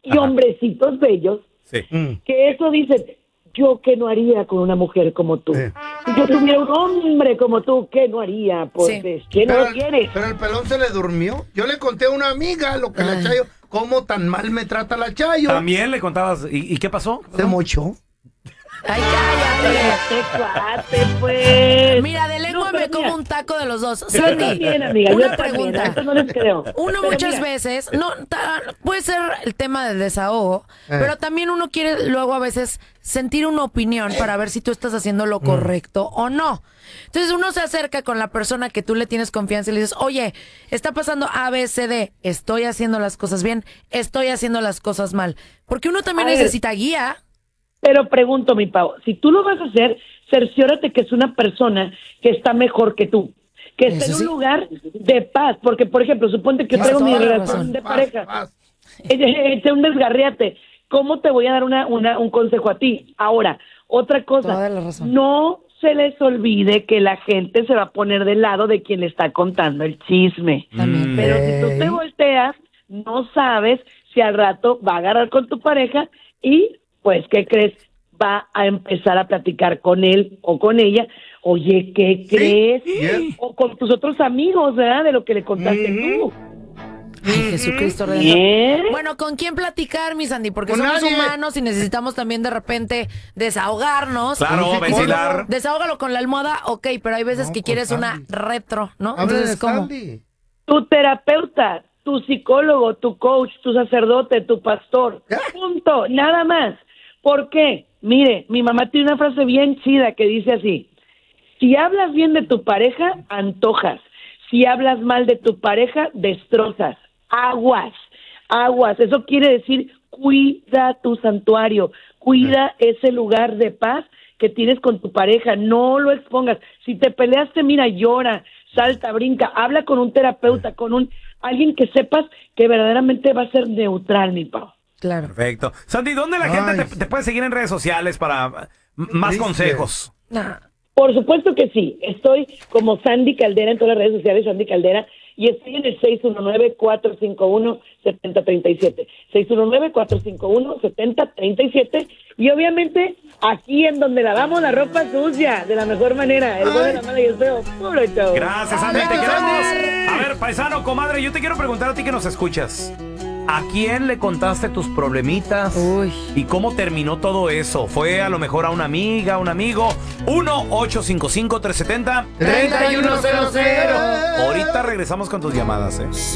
y hombrecitos bellos, que eso dicen, yo qué no haría con una mujer como tú. Si yo tuviera un hombre como tú, ¿qué no haría? Pues ¿qué no quieres? Pero el pelón se le durmió. Yo le conté a una amiga lo que la Chayo, cómo tan mal me trata la Chayo. También le contabas, ¿y qué pasó? Se mochó. Ay, cállate. Pues. Mira, de lengua me como un taco de los dos. Yo Sandy, también, amiga, una yo también, pregunta. esto no les creo. Uno Pero muchas mira, veces, puede ser el tema del desahogo, pero también uno quiere luego a veces sentir una opinión para ver si tú estás haciendo lo correcto o no. Entonces uno se acerca con la persona que tú le tienes confianza y le dices, oye, está pasando A, B, C, D, estoy haciendo las cosas bien, estoy haciendo las cosas mal. Porque uno también necesita guía. Pero pregunto, mi Pau, si tú lo vas a hacer, cerciórate que es una persona que está mejor que tú, que está en un lugar de paz, porque, por ejemplo, suponte que traigo mi relación de pareja, eché un desgarriate, ¿cómo te voy a dar un consejo a ti? Ahora, otra cosa, no se les olvide que la gente se va a poner del lado de quien le está contando el chisme. Pero si tú te volteas, no sabes si al rato va a agarrar con tu pareja y, pues, ¿qué crees? Va a empezar a platicar con él o con ella. Oye, ¿qué crees? O con tus otros amigos, ¿verdad? De lo que le contaste tú. Ay, Jesucristo Redentor. Bueno, ¿con quién platicar, mi Sandy? Porque somos humanos y necesitamos también de repente desahogarnos. Claro, ventilar. Desahógalo con la almohada, ok, pero hay veces que quieres una retro, ¿no? Entonces, ¿cómo? Tu terapeuta, tu psicólogo, tu coach, tu sacerdote, tu pastor. Punto, nada más. ¿Por qué? Mire, mi mamá tiene una frase bien chida que dice así: si hablas bien de tu pareja, antojas. Si hablas mal de tu pareja, destrozas. Aguas. Eso quiere decir, cuida tu santuario, cuida ese lugar de paz que tienes con tu pareja, no lo expongas. Si te peleaste, mira, llora, salta, brinca, habla con un terapeuta, con alguien que sepas que verdaderamente va a ser neutral, mi Pau. Claro. Perfecto. Sandy, ¿dónde la gente te puede seguir en redes sociales para más consejos? Por supuesto que sí. Estoy como Sandy Caldera en todas las redes sociales, Sandy Caldera, y estoy en el 619-451-7037. 619-451-7037. Y obviamente aquí en donde lavamos la ropa sucia de la mejor manera. El bueno, la mala y el feo. Puro show. Gracias, Sandy. Te queremos. A ver, paisano, comadre, yo te quiero preguntar a ti que nos escuchas. ¿A quién le contaste tus problemitas? ¿Y cómo terminó todo eso? ¿Fue a lo mejor a una amiga, un amigo? 1-855-370-3100. Ahorita regresamos con tus llamadas,